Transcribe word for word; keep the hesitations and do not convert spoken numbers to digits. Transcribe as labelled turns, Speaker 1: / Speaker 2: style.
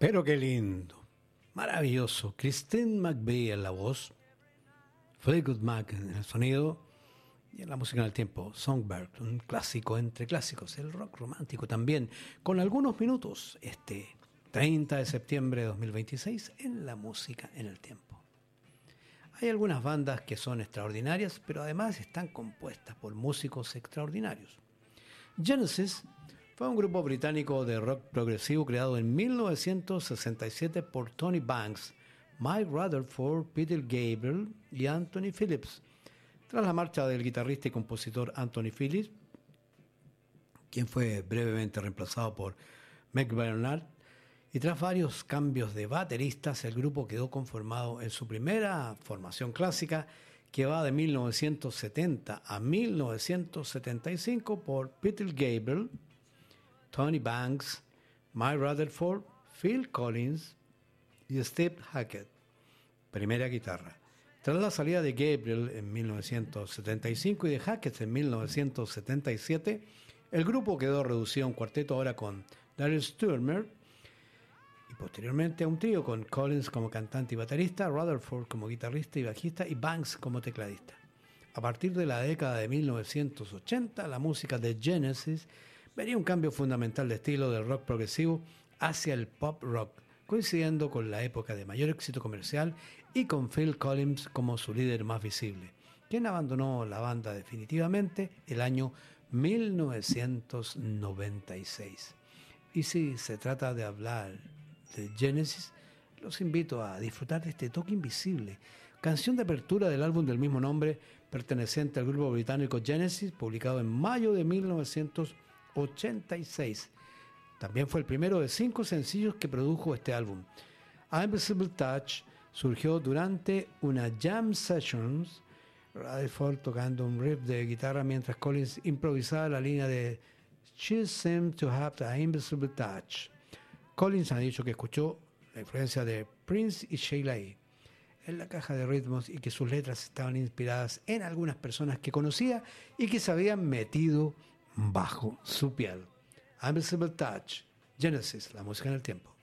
Speaker 1: Pero qué lindo, maravilloso. Christine McVie en la voz, Fleetwood Mac en el sonido y en la música en el tiempo. Songbird, un clásico entre clásicos, el rock romántico también, con algunos minutos este treinta de septiembre de dos mil veintiséis en la música en el tiempo. Hay algunas bandas que son extraordinarias, pero además están compuestas por músicos extraordinarios. Genesis fue un grupo británico de rock progresivo creado en mil novecientos sesenta y siete por Tony Banks, Mike Rutherford, Peter Gabriel y Anthony Phillips. Tras la marcha del guitarrista y compositor Anthony Phillips, quien fue brevemente reemplazado por Mick Bernard, y tras varios cambios de bateristas, el grupo quedó conformado en su primera formación clásica, que va de mil novecientos setenta a mil novecientos setenta y cinco por Peter Gabriel, Tony Banks, Mike Rutherford, Phil Collins y Steve Hackett, primera guitarra. Tras la salida de Gabriel en mil novecientos setenta y cinco y de Hackett en mil novecientos setenta y siete, el grupo quedó reducido a un cuarteto ahora con Daryl Stuermer y posteriormente a un trío con Collins como cantante y baterista, Rutherford como guitarrista y bajista y Banks como tecladista. A partir de la década de mil novecientos ochenta, la música de Genesis vería un cambio fundamental de estilo del rock progresivo hacia el pop rock, coincidiendo con la época de mayor éxito comercial y con Phil Collins como su líder más visible, quien abandonó la banda definitivamente el año mil novecientos noventa y seis. Y si se trata de hablar de Genesis, los invito a disfrutar de este Toque Invisible, canción de apertura del álbum del mismo nombre, perteneciente al grupo británico Genesis, publicado en mayo de mil novecientos ochenta y seis. También fue el primero de cinco sencillos que produjo este álbum. Invisible Touch surgió durante una jam sessions, Rutherford tocando un riff de guitarra mientras Collins improvisaba la línea de She seemed to have the invisible touch. Collins ha dicho que escuchó la influencia de Prince y Sheila E. en la caja de ritmos y que sus letras estaban inspiradas en algunas personas que conocía y que se habían metido bajo su piel. Invisible Touch, Genesis, la música en el tiempo.